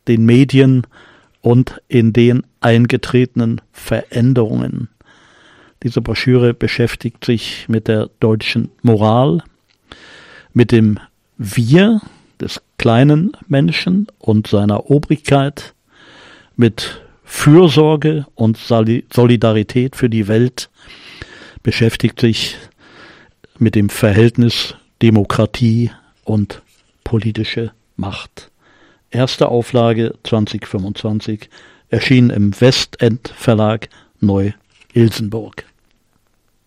den Medien und in den eingetretenen Veränderungen. Diese Broschüre beschäftigt sich mit der deutschen Moral, mit dem Wir des kleinen Menschen und seiner Obrigkeit, mit Fürsorge und Solidarität für die Welt, beschäftigt sich mit dem Verhältnis Demokratie und politische Macht. Erste Auflage 2025, erschienen im Westend Verlag Neu-Ilsenburg.